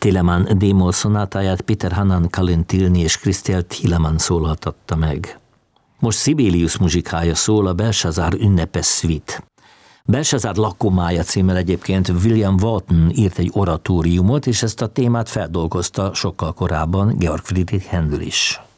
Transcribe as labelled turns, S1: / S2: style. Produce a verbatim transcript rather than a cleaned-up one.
S1: Telemann D-moll szonátáját Peter Hannan, Colin Tilney és Christel Thielemann szólhatatta meg. Most Sibelius muzsikája szól, a Belshazzar ünnepes szvit. Belshazzar lakomája címmel egyébként William Walton írt egy oratóriumot, és ezt a témát feldolgozta sokkal korábban Georg Friedrich Händel is.